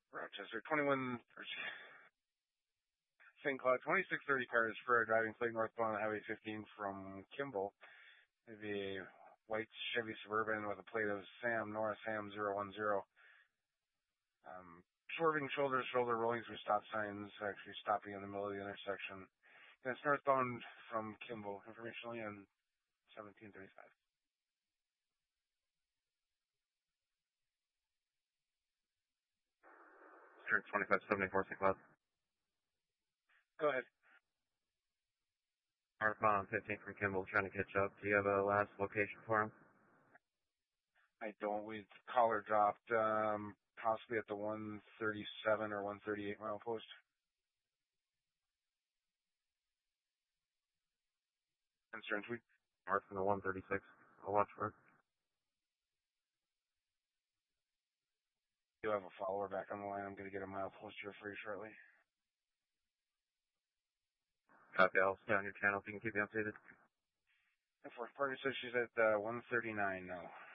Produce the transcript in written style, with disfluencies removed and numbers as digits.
Rochester, 21, St. Cloud, 2630 cars for driving plate northbound on Highway 15 from Kimball. It'd be a white Chevy Suburban with a plate of Sam, Nora Sam 010. Swerving shoulder to shoulder, rolling through stop signs, actually stopping in the middle of the intersection. And it's northbound from Kimball. Information only on 1735. Turn 2574, St. Cloud. Go ahead. Northbound 15 from Kimball, trying to catch up. Do you have a last location for him? I don't. We collar dropped, possibly at the 137 or 138 mile post. Concerns we North from the 136. I'll watch for it. You have a follower back on the line. I'm going to get a mile post here for you shortly. Copy. I'll stay on your channel if you can keep me updated. The fourth party says she's at 139 now.